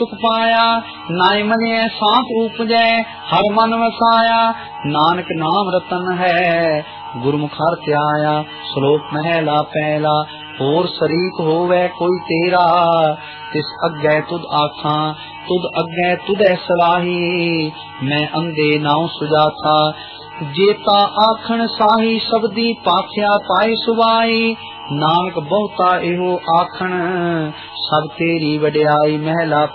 सुख पाया। नाय मने सांप उपजै हर मन वसाया। नानक नाम रतन है गुरमुख हर त्याया। श्लोक महला पहला। होर शरीक होवे कोई तेरा तिस अग्गै तुद आखा। तुद अग्गै तुदै सलाही मैं अंधे नाउ सुजाता। जेता आखन साही शब्दी पाख्या पाए सुवाई। नानक बहुता एहो आखन सब तेरी वड्याई। महला